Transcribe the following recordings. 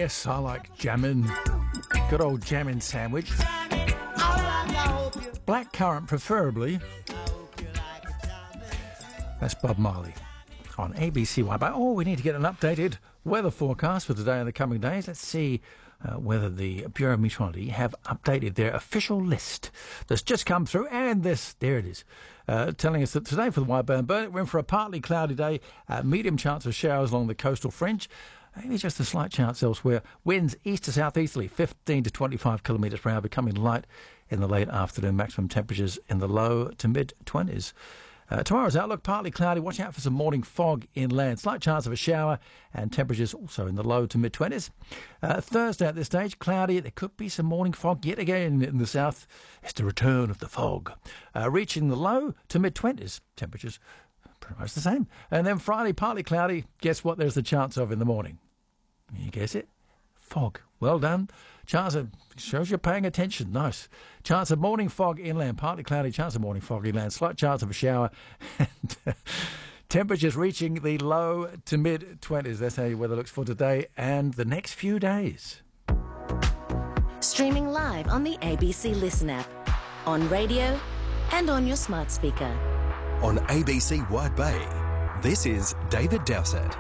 yes, I like jammin'. Good old jammin' sandwich. Blackcurrant preferably. That's Bob Marley on ABC1. But we need to get an updated weather forecast for today and the coming days. Let's see whether the Bureau of Meteorology have updated their official list that's just come through. And there it is, telling us that today for the Wide Band, we're in for a partly cloudy day, medium chance of showers along the coastal fringe. Maybe just a slight chance elsewhere. Winds east to southeasterly, 15 to 25 kilometres per hour, becoming light in the late afternoon. Maximum temperatures in the low to mid-20s. Tomorrow's outlook, partly cloudy. Watch out for some morning fog inland. Slight chance of a shower, and temperatures also in the low to mid-20s. Thursday at this stage, cloudy. There could be some morning fog yet again in the south. It's the return of the fog. Reaching the low to mid-20s. Temperatures pretty much the same. And then Friday, partly cloudy. Guess what there's the chance of in the morning? You guess it? Fog. Well done. Chance of, shows you're paying attention. Nice. Chance of morning fog inland. Partly cloudy. Chance of morning fog inland. Slight chance of a shower. And temperatures reaching the low to mid-20s. That's how your weather looks for today and the next few days. Streaming live on the ABC Listen app, on radio and on your smart speaker. On ABC Wide Bay, this is David Dowsett.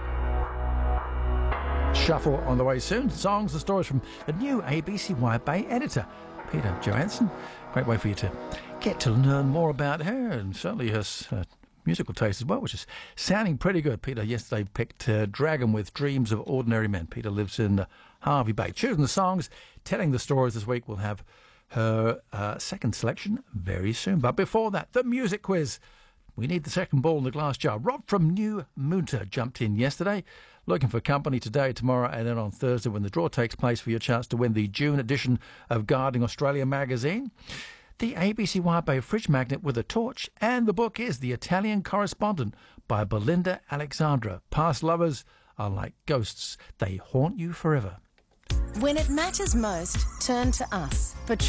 Shuffle on the way soon. Songs and stories from the new ABC Wide Bay editor, Peter Johansson. Great way for you to get to learn more about her and certainly her musical taste as well, which is sounding pretty good. Peter yesterday picked Dragon with Dreams of Ordinary Men. Peter lives in Hervey Bay. Choosing the songs, telling the stories this week. We'll have her second selection very soon. But before that, the music quiz. We need the second ball in the glass jar. Rob from New Moonta jumped in yesterday, looking for company today, tomorrow, and then on Thursday when the draw takes place for your chance to win the June edition of Gardening Australia magazine, the ABC Wide Bay fridge magnet with a torch, and the book is The Italian Correspondent by Belinda Alexandra. Past lovers are like ghosts. They haunt you forever. When it matters most, turn to us for